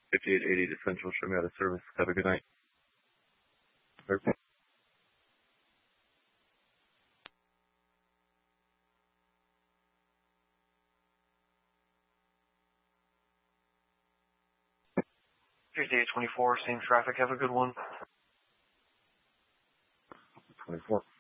5880 to Central. Show me out of service. Have a good night. Perfect. Tuesday 24, same traffic. Have a good one. 24.